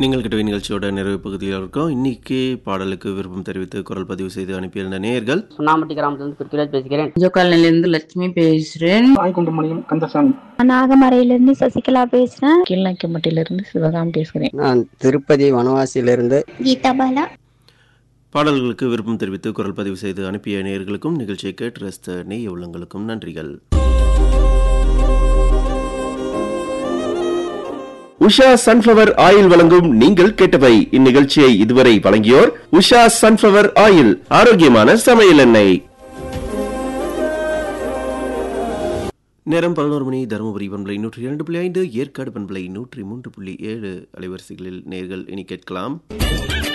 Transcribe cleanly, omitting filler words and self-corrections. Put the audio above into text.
நீங்கள் கிட்ட நிகழ்ச்சியோட நிறைவு பகுதியில் இருக்கோம். இன்னைக்கு பாடலுக்கு விருப்பம் தெரிவித்து குரல் பதிவு செய்து அனுப்பியிருந்த நேயர்கள் சுண்ணாம்பட்டி கிராமத்திலிருந்து பிருத்திவிராஜ் பேசுகிறேன். ஜோக்காலிலிருந்து லட்சுமி பேசுறேன். ஆய்குண்டமணியம் கந்தசாமி. நாகமரையிலிருந்து சசிகலா பேசுறேன். கீழ்நாய்க்கம்பட்டியிலிருந்து சிவகாமி பேசுகிறேன். நான் திருப்பதி வனவாசியிலிருந்து கீதாபாலா. பாடல்களுக்கு விருப்பம் தெரிவித்து குரல் பதிவு செய்து அனுப்பிய நேயர்களுக்கும் நிகழ்ச்சியை கேட்டு ரசித்த நேய உள்ளங்களுக்கும் நன்றிகள். உஷா சன்ஃப்ளவர் ஆயில் வழங்கும் நீங்கள் கேட்டவை. இந்நிகழ்ச்சியை இதுவரை வழங்கியோர் உஷா சன்ஃப்ளவர் ஆயில், ஆரோக்கியமான சமையல் எண்ணெய். நேரம் 11 மணி. தருமபுரி பண்பலை 102.5, ஏற்காடு பண்பலை 103.7 அலைவரிசைகளில் நேயர்கள் இனி கேட்கலாம்.